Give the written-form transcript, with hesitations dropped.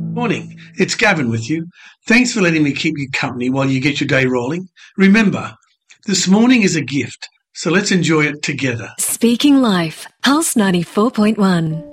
Morning, it's Gavin with you. Thanks for letting me keep you company while you get your day rolling. Remember, this morning is a gift, so let's enjoy it together. Speaking Life, Pulse 94.1.